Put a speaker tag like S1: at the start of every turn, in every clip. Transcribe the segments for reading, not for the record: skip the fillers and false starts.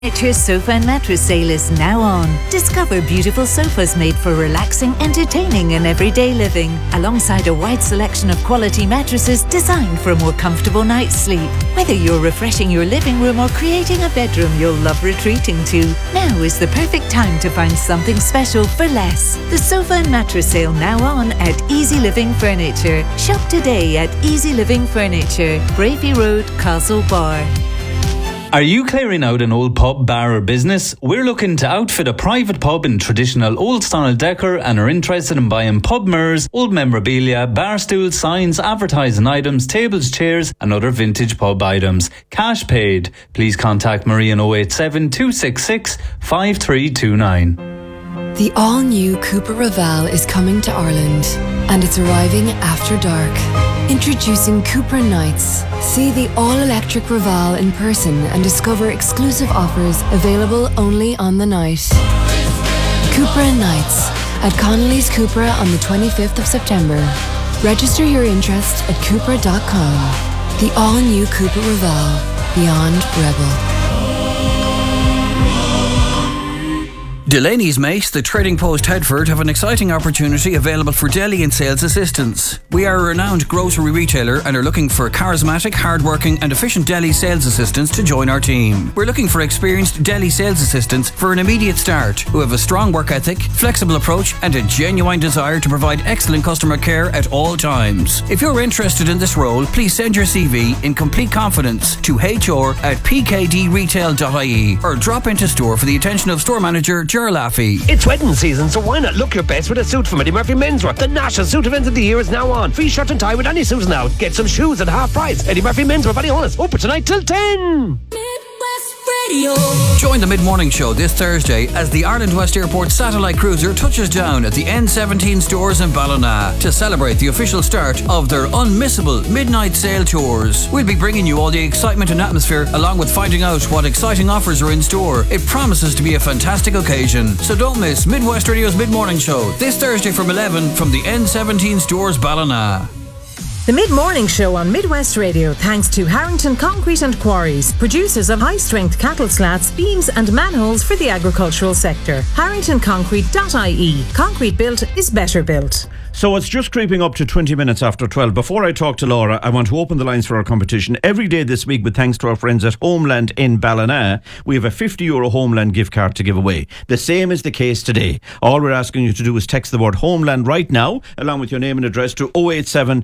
S1: Furniture Sofa and Mattress Sale is now on. Discover beautiful sofas made for relaxing, entertaining and everyday living, alongside a wide selection of quality mattresses designed for a more comfortable night's sleep. Whether you're refreshing your living room or creating a bedroom you'll love retreating to, now is the perfect time to find something special for less. The Sofa and Mattress Sale now on at Easy Living Furniture. Shop today at Easy Living Furniture, Bravey Road, Castlebar.
S2: Are you clearing out an old pub, bar or business? We're looking to outfit a private pub in traditional old style decor and are interested in buying pub mirrors, old memorabilia, bar stools, signs, advertising items, tables, chairs and other vintage pub items. Cash paid. Please contact Marie on 087 266 5329.
S3: The all-new Cupra Raval is coming to Ireland and it's arriving after dark. Introducing Cupra Nights. See the all-electric Raval in person and discover exclusive offers available only on the night. Cupra Nights at Connolly's Cupra on the 25th of September. Register your interest at Cupra.com. The all-new Cupra Raval. Beyond Rebel.
S4: Delaney's Mate, the Trading Post Headford, have an exciting opportunity available for deli and sales assistants. We are a renowned grocery retailer and are looking for charismatic, hard-working and efficient deli sales assistants to join our team. We're looking for experienced deli sales assistants for an immediate start who have a strong work ethic, flexible approach and a genuine desire to provide excellent customer care at all times. If you're interested in this role, please send your CV in complete confidence to hr@pkdretail.ie or drop into store for the attention of store manager Laffy.
S5: It's wedding season, so why not look your best with a suit from Eddie Murphy Menswear? The national suit event of the year is now on. Free shirt and tie with any suit now. Get some shoes at half price. Eddie Murphy Menswear, Ballyhonus. Open tonight till 10.
S4: Join the mid-morning show this Thursday as the Ireland West Airport satellite cruiser touches down at the N17 stores in Ballina to celebrate the official start of their unmissable midnight sail tours. We'll be bringing you all the excitement and atmosphere along with finding out what exciting offers are in store. It promises to be a fantastic occasion, so don't miss Midwest Radio's mid-morning show this Thursday from 11 from the N17 stores Ballina.
S6: The Mid-Morning Show on Midwest Radio thanks to Harrington Concrete and Quarries, producers of high-strength cattle slats, beams and manholes for the agricultural sector. HarringtonConcrete.ie. Concrete built is better built.
S7: So it's just creeping up to 20 minutes after 12. Before I talk to Laura, I want to open the lines for our competition. Every day this week, with thanks to our friends at Homeland in Ballina, we have a €50 Homeland gift card to give away. The same is the case today. All we're asking you to do is text the word Homeland right now, along with your name and address, to 087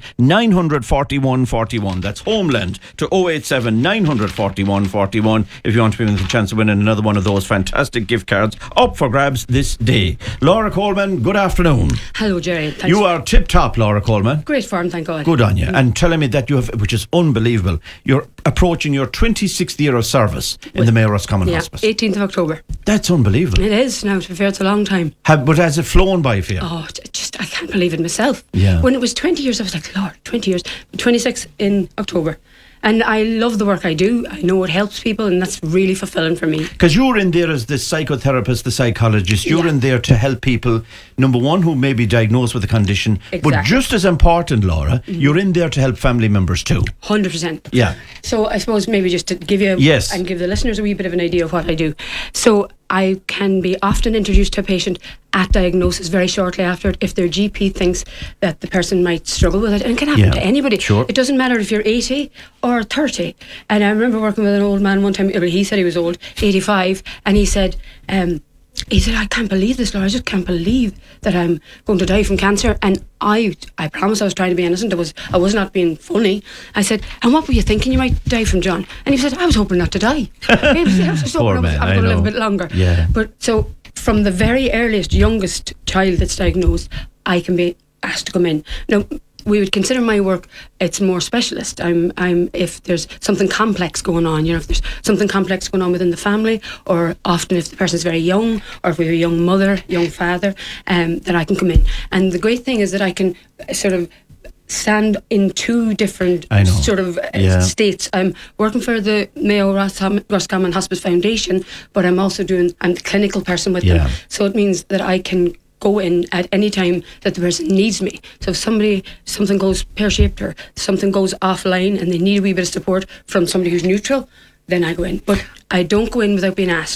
S7: 941 41. That's Homeland to 087 941 41 if you want to be with a chance of winning another one of those fantastic gift cards up for grabs this day. Laura Coleman, good afternoon.
S8: Hello, Jerry. Thanks.
S7: You are tip-top, Laura Coleman.
S8: Great form, thank God.
S7: Good on you. And telling me that you have, which is unbelievable, you're approaching your 26th year of service in the Mayor Roscommon Hospice.
S8: 18th of October.
S7: That's unbelievable.
S8: It is now, to be fair, it's a long time.
S7: But has it flown by for you?
S8: Oh, I can't believe it myself.
S7: Yeah.
S8: When it was 20 years, I was like, Lord, 20 years. 26 in October. And I love the work I do. I know it helps people, and that's really fulfilling for me.
S7: Because you're in there as the psychotherapist, the psychologist. You're in there to help people, number one, who may be diagnosed with a condition.
S8: Exactly.
S7: But just as important, Laura, you're in there to help family members too.
S8: 100%.
S7: Yeah.
S8: So I suppose maybe just to give you and give the listeners a wee bit of an idea of what I do. So I can be often introduced to a patient at diagnosis very shortly after it if their GP thinks that the person might struggle with it, and it can happen to anybody.
S7: Sure.
S8: It doesn't matter if you're 80 or 30. And I remember working with an old man one time. He said he was old, 85, and he said, I can't believe this, Laura. I just can't believe that I'm going to die from cancer. And I promise I was trying to be innocent. I was not being funny. I said, and what were you thinking you might die from, John? And he said, I was hoping not to die. I was just hoping I was going to live a bit longer.
S7: Yeah.
S8: But so from the very earliest, youngest child that's diagnosed, I can be asked to come in. Now, we would consider my work, it's more specialist. I'm if there's something complex going on, if there's something complex going on within the family, or often if the person's very young, or if we have a young mother, young father, that I can come in. And the great thing is that I can sort of stand in two different states. I'm working for the Mayo Roscommon Hospice Foundation, but I'm the clinical person with them. So it means that I can go in at any time that the person needs me. So if something goes pear-shaped or something goes offline and they need a wee bit of support from somebody who's neutral, then I go in. But I don't go in without being asked.